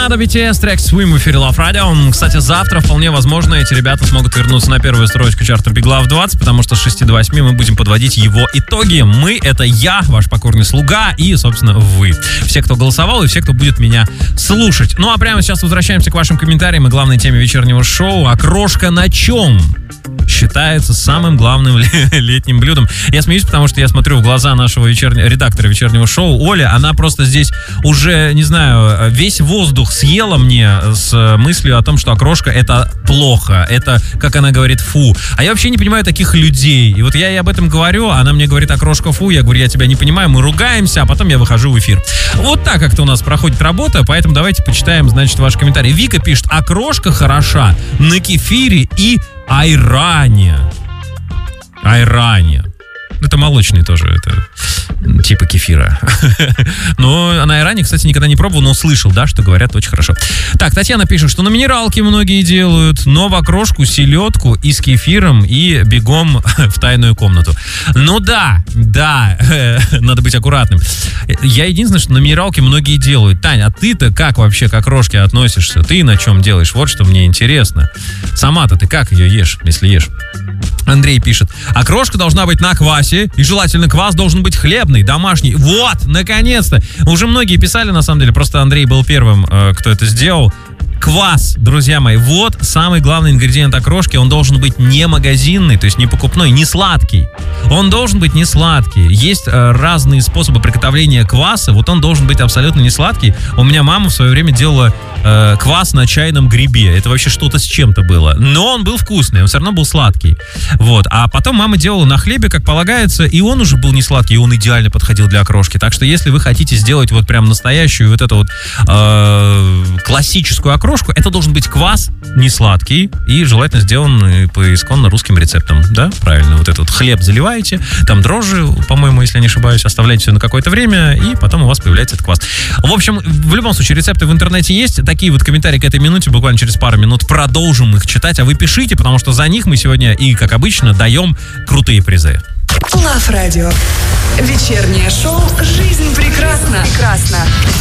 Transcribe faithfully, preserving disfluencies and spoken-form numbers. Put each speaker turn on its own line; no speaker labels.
Торнадо би ти эс, трек Swim в эфире Love Radio. Кстати, завтра вполне возможно эти ребята смогут вернуться на первую строчку чарта Big Love двадцать, потому что с шести до восьми мы будем подводить его итоги. Мы — это я, ваш покорный слуга, и, собственно, вы. Все, кто голосовал, и все, кто будет меня слушать. Ну а прямо сейчас возвращаемся к вашим комментариям и главной теме вечернего шоу. Окрошка на чем считается самым главным летним блюдом? Я смеюсь, потому что я смотрю в глаза нашего вечернего редактора вечернего шоу Оля. Она просто здесь уже, не знаю, весь воздух съела мне с мыслью о том, что окрошка — это плохо, это, как она говорит, фу. А я вообще не понимаю таких людей. И вот я ей об этом говорю, она мне говорит: окрошка фу. Я говорю: я тебя не понимаю, мы ругаемся, а потом я выхожу в эфир. Вот так как-то у нас проходит работа, поэтому давайте почитаем, значит, ваши комментарии. Вика пишет: окрошка хороша на кефире и айране. Айране. Это молочный тоже, это типа кефира. Но на айране, кстати, никогда не пробовал, но слышал, да, что говорят очень хорошо. Так, Татьяна пишет, что на минералке многие делают, но в окрошку селедку и с кефиром, и бегом в тайную комнату. Ну да, да, надо быть аккуратным. Я единственное, что на минералке многие делают. Таня, а ты-то как вообще к окрошке относишься? Ты на чем делаешь? Вот что мне интересно. Сама-то ты как ее ешь, если ешь? Андрей пишет: окрошка должна быть на квасе, и желательно квас должен быть хлебный, домашний. Вот, наконец-то. Уже многие писали, на самом деле, просто Андрей был первым, кто это сделал. Квас, друзья мои, вот самый главный ингредиент окрошки. Он должен быть не магазинный, то есть не покупной, не сладкий. Он должен быть не сладкий. Есть э, разные способы приготовления кваса. Вот он должен быть абсолютно не сладкий. У меня мама в свое время делала э, квас на чайном грибе. Это вообще что-то с чем-то было. Но он был вкусный, он все равно был сладкий. Вот. А потом мама делала на хлебе, как полагается, и он уже был не сладкий, и он идеально подходил для окрошки. Так что если вы хотите сделать вот прям настоящую вот эту вот э, классическую окрошку, это должен быть квас не сладкий и желательно сделан по исконно русским рецептам. Да, правильно. Вот этот хлеб заливаете, там дрожжи, по-моему, если я не ошибаюсь, оставляете все на какое-то время, и потом у вас появляется этот квас. В общем, в любом случае, рецепты в интернете есть. Такие вот комментарии к этой минуте, буквально через пару минут продолжим их читать, а вы пишите, потому что за них мы сегодня и, как обычно, даем крутые призы.
Love Radio. Вечернее шоу «Жизнь прекрасна». Прекрасно.